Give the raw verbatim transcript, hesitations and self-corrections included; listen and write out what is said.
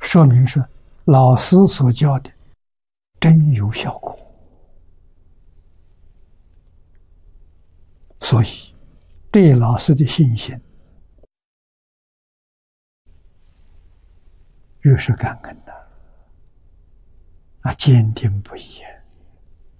说明是老师所教的真有效果。所以对老师的信心越是感恩的啊，坚定不移。